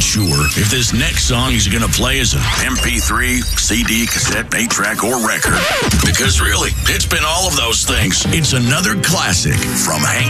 sure if this next song he's going to play is an MP3, CD, cassette, 8-track, or record. Because really, it's been all of those things. It's another classic from Hank